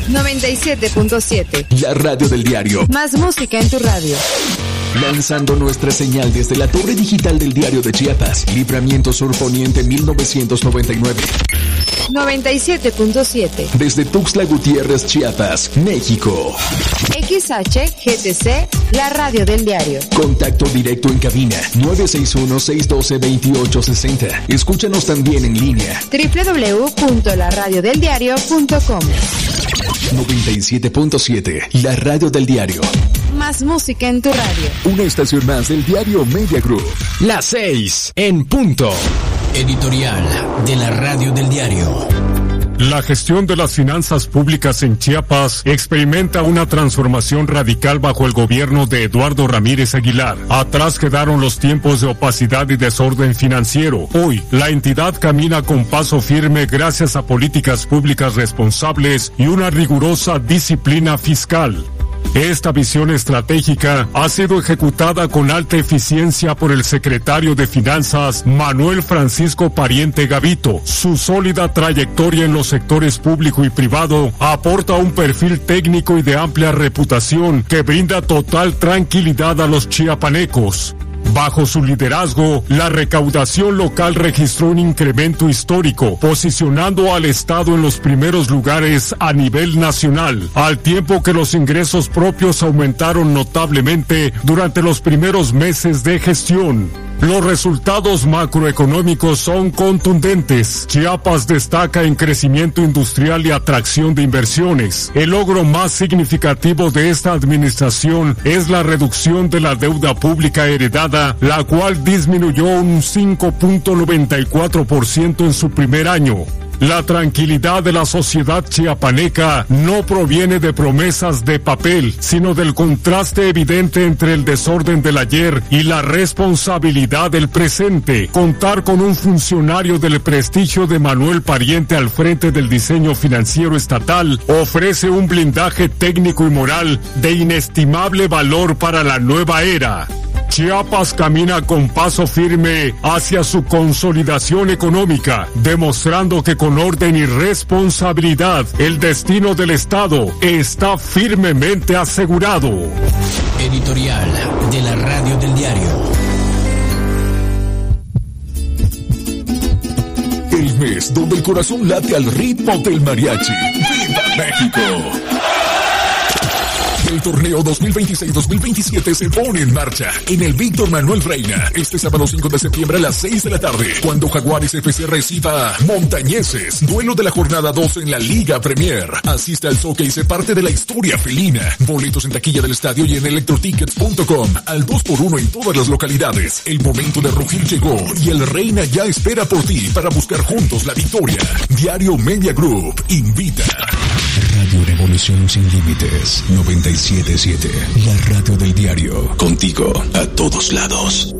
97.7. La radio del diario. Más música en tu radio. Lanzando nuestra señal desde la torre digital del Diario de Chiapas. Libramiento Sur Poniente 1999. 97.7. Desde Tuxtla Gutiérrez, Chiapas, México. XHGTC, la radio del diario. Contacto directo en cabina 961-612-2860. Escúchanos también en línea. www.laradiodeldiario.com. 97.7, la radio del diario. Más música en tu radio. Una estación más del diario Media Group. Las 6 en punto. Editorial de la radio del diario. La gestión de las finanzas públicas en Chiapas experimenta una transformación radical bajo el gobierno de Eduardo Ramírez Aguilar. Atrás quedaron los tiempos de opacidad y desorden financiero. Hoy, la entidad camina con paso firme gracias a políticas públicas responsables y una rigurosa disciplina fiscal. Esta visión estratégica ha sido ejecutada con alta eficiencia por el secretario de Finanzas, Manuel Francisco Pariente Gavito. Su sólida trayectoria en los sectores público y privado aporta un perfil técnico y de amplia reputación que brinda total tranquilidad a los chiapanecos. Bajo su liderazgo, la recaudación local registró un incremento histórico, posicionando al Estado en los primeros lugares a nivel nacional, al tiempo que los ingresos propios aumentaron notablemente durante los primeros meses de gestión. Los resultados macroeconómicos son contundentes. Chiapas destaca en crecimiento industrial y atracción de inversiones. El logro más significativo de esta administración es la reducción de la deuda pública heredada, la cual disminuyó un 5.94% en su primer año. La tranquilidad de la sociedad chiapaneca no proviene de promesas de papel, sino del contraste evidente entre el desorden del ayer y la responsabilidad del presente. Contar con un funcionario del prestigio de Manuel Pariente al frente del diseño financiero estatal ofrece un blindaje técnico y moral de inestimable valor para la nueva era. Chiapas camina con paso firme hacia su consolidación económica, demostrando que con orden y responsabilidad el destino del Estado está firmemente asegurado. Editorial de la radio del diario. El mes donde el corazón late al ritmo del mariachi. ¡Viva México! El torneo 2026-2027 se pone en marcha en el Víctor Manuel Reina este sábado 5 de septiembre a las 6 de la tarde, cuando Jaguares FC reciba Montañeses, duelo de la jornada 2 en la Liga Premier. Asiste al Zoque y se parte de la historia felina. Boletos en taquilla del estadio y en electrotickets.com al 2x1 en todas las localidades. El momento de rugir llegó y el Reina ya espera por ti para buscar juntos la victoria. Diario Media Group invita. Radio Revolución Sin Límites 97.7, la radio del diario, contigo a todos lados.